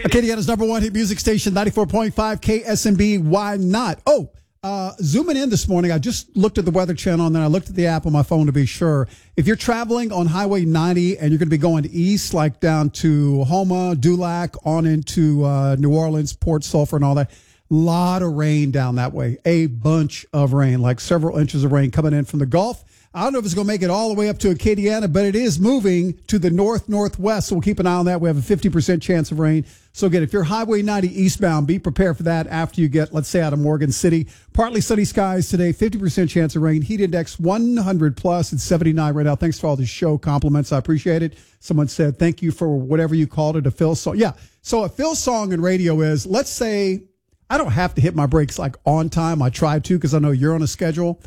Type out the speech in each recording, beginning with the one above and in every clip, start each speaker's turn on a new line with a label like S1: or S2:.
S1: Acadiana's number one hit music station, 94.5 KSMB. Why not? Zooming in this morning, I just looked at the Weather Channel and then I looked at the app on my phone to be sure. If you're traveling on Highway 90 and you're going to be going east, like down to Houma, Dulac, on into New Orleans, Port Sulphur and all that, lot of rain down that way. A bunch of rain, like several inches of rain coming in from the Gulf. I don't know if it's going to make it all the way up to Acadiana, but it is moving to the north-northwest, so we'll keep an eye on that. We have a 50% chance of rain. So, again, if you're Highway 90 eastbound, be prepared for that after you get, let's say, out of Morgan City. Partly sunny skies today, 50% chance of rain. Heat index 100+. It's 79 right now. Thanks for all the show compliments. I appreciate it. Someone said, thank you for whatever you called it, a Phil song. Yeah, so a Phil song in radio is, let's say, I don't have to hit my brakes like on time. I try to because I know you're on a schedule.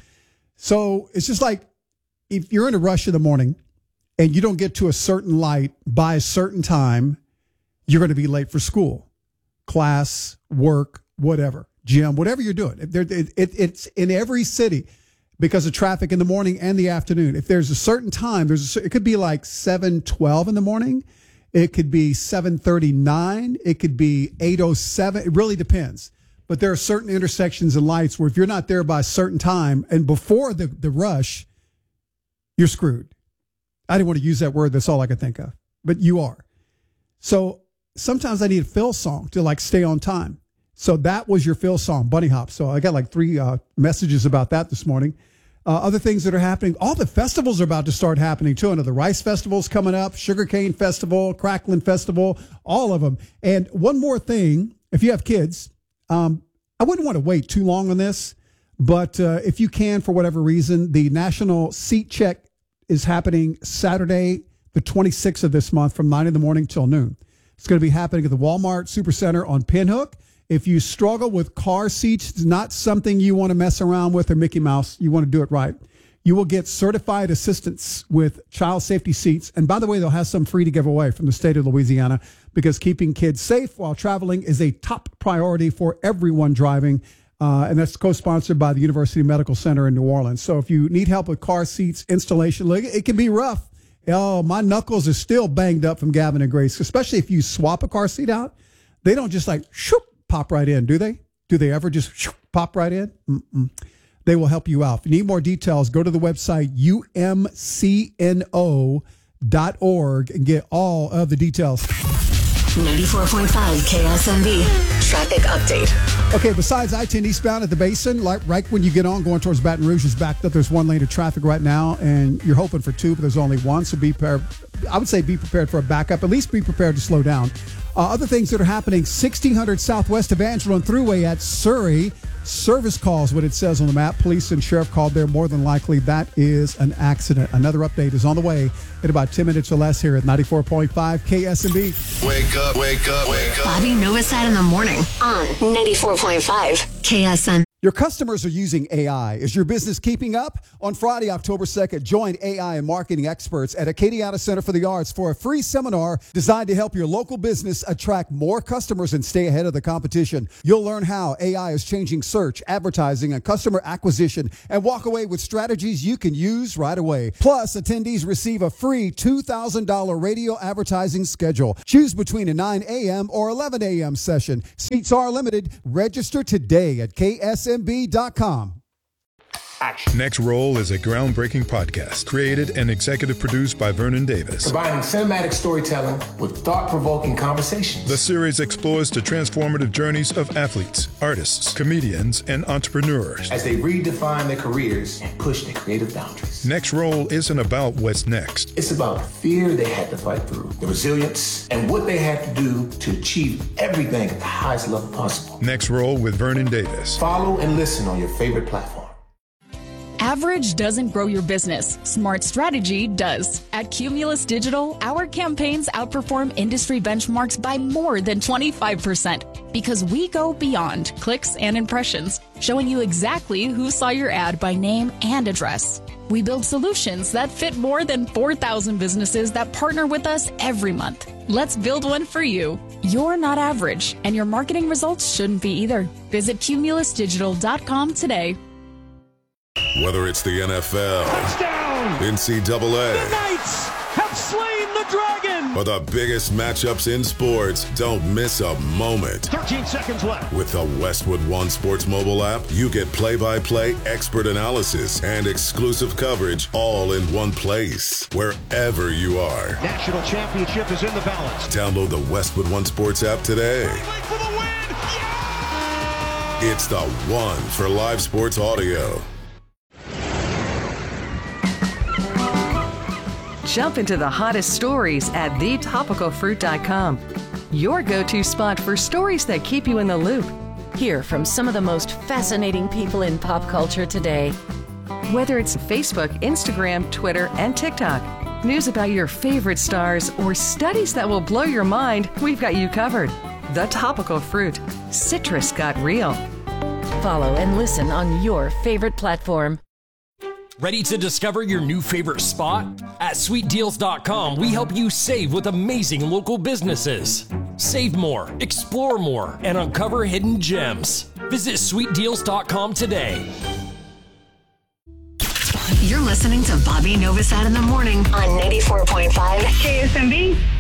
S1: So it's just like, if you're in a rush in the morning and you don't get to a certain light by a certain time, you're going to be late for school, class, work, whatever, gym, whatever you're doing. It's in every city because of traffic in the morning and the afternoon. If there's a certain time, it could be like 7:12 in the morning. It could be 7:39. It could be 8:07. It really depends. But there are certain intersections and lights where if you're not there by a certain time and before the rush, you're screwed. I didn't want to use that word. That's all I could think of. But you are. So sometimes I need a Phil song to like stay on time. So that was your Phil song, Bunny Hop. So I got like 3 messages about that this morning. Other things that are happening. All the festivals are about to start happening too. I know the Rice Festival's coming up, Sugarcane Festival, Cracklin Festival, all of them. And one more thing, if you have kids, I wouldn't want to wait too long on this. But if you can, for whatever reason, the National Seat Check is happening Saturday, the 26th of this month from 9 in the morning till noon. It's going to be happening at the Walmart Supercenter on Pinhook. If you struggle with car seats, it's not something you want to mess around with or Mickey Mouse. You want to do it right. You will get certified assistance with child safety seats. And by the way, they'll have some free to give away from the state of Louisiana because keeping kids safe while traveling is a top priority for everyone driving. And that's co-sponsored by the University Medical Center in New Orleans. So if you need help with car seats installation, look, it can be rough. Oh, my knuckles are still banged up from Gavin and Grace, especially if you swap a car seat out. They don't just like shoop, pop right in, do they? Do they ever just shoop, pop right in? Mm-mm. They will help you out. If you need more details, go to the website umcno.org and get all of the details.
S2: 94.5 KSMB traffic update.
S1: Okay, besides I-10 eastbound at the Basin, right when you get on going towards Baton Rouge is backed up. There's 1 lane of traffic right now, and you're hoping for 2, but there's only 1. So be prepared. I would say be prepared for a backup. At least be prepared to slow down. Other things that are happening, 1600 Southwest Evangeline Thruway at Surrey. Service calls, what it says on the map. Police and sheriff called there. More than likely, that is an accident. Another update is on the way in about 10 minutes or less here at 94.5 KSMB.
S3: Wake up, wake up, wake up.
S2: Bobby Novosad in the morning on 94.5 KSM.
S1: Your customers are using AI. Is your business keeping up? On Friday, October 2nd, join AI and marketing experts at Acadiana Center for the Arts for a free seminar designed to help your local business attract more customers and stay ahead of the competition. You'll learn how AI is changing search, advertising, and customer acquisition, and walk away with strategies you can use right away. Plus, attendees receive a free $2,000 radio advertising schedule. Choose between a 9 a.m. or 11 a.m. session. Seats are limited. Register today at KSMB.com.
S4: Next Roll is a groundbreaking podcast created and executive produced by Vernon Davis.
S5: Combining cinematic storytelling with thought-provoking conversations.
S4: The series explores the transformative journeys of athletes, artists, comedians, and entrepreneurs
S5: as they redefine their careers and push their creative boundaries.
S4: Next Roll isn't about what's next.
S5: It's about the fear they had to fight through, the resilience, and what they had to do to achieve everything at the highest level possible.
S4: Next Roll with Vernon Davis.
S5: Follow and listen on your favorite platform.
S6: Average doesn't grow your business. Smart strategy does. At Cumulus Digital, our campaigns outperform industry benchmarks by more than 25% because we go beyond clicks and impressions, showing you exactly who saw your ad by name and address. We build solutions that fit more than 4,000 businesses that partner with us every month. Let's build one for you. You're not average, and your marketing results shouldn't be either. Visit cumulusdigital.com today.
S3: Whether it's the NFL,
S7: touchdown,
S3: NCAA,
S7: the Knights have slain the
S3: Dragon!
S7: For the biggest matchups in sports, don't miss a moment.
S3: 13 seconds left.
S7: With the Westwood One Sports mobile app, you get play-by-play expert analysis and exclusive coverage all in one place, wherever you are.
S3: National championship is in the balance.
S7: Download the Westwood One Sports app today.
S3: For the win! Yeah!
S7: It's the one for live sports audio.
S8: Jump into the hottest stories at thetopicalfruit.com. Your go-to spot for stories that keep you in the loop.
S9: Hear from some of the most fascinating people in pop culture today.
S8: Whether it's Facebook, Instagram, Twitter, and TikTok, news about your favorite stars, or studies that will blow your mind, we've got you covered. The Topical Fruit. Citrus got real.
S9: Follow and listen on your favorite platform.
S10: Ready to discover your new favorite spot? At sweetdeals.com, we help you save with amazing local businesses. Save more, explore more, and uncover hidden gems. Visit sweetdeals.com today.
S2: You're listening to Bobby Novosad in the morning on 94.5 KSMB.